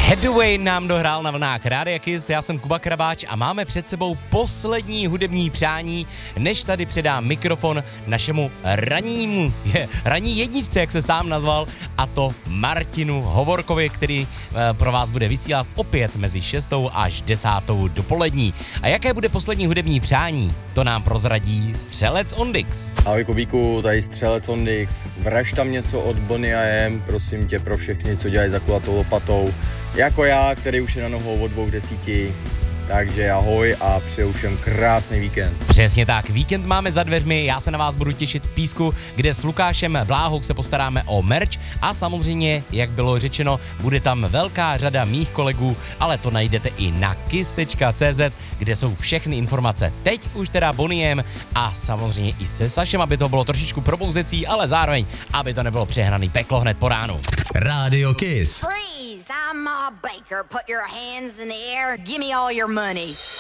Headway nám dohrál na vlnách Rádia Kiss, já jsem Kuba Krabáč a máme před sebou poslední hudební přání, než tady předám mikrofon našemu ranní jedničce, jak se sám nazval, a to Martinu Hovorkovi, který pro vás bude vysílat opět mezi 6. až 10. dopolední. A jaké bude poslední hudební přání, to nám prozradí Střelec Ondix. Ahoj Kubíku, tady Střelec Ondix. Vraž tam něco od Bonnie a M, prosím tě, pro všechny, co dělají za kulatou lopatou. Jako já, který už je na nohou od 2:10. Takže ahoj a přeju všem krásný víkend. Přesně tak, víkend máme za dveřmi, já se na vás budu těšit v Písku, kde s Lukášem Bláhou se postaráme o merch a samozřejmě, jak bylo řečeno, bude tam velká řada mých kolegů, ale to najdete i na kiss.cz, kde jsou všechny informace. Teď už teda Boniem a samozřejmě i se Sašem, aby to bylo trošičku probouzecí, ale zároveň, aby to nebylo přehnaný peklo hned po ránu. Rádio Kiss. Freeze! I'm Ma Baker. Put your hands in the air. Give me all your money.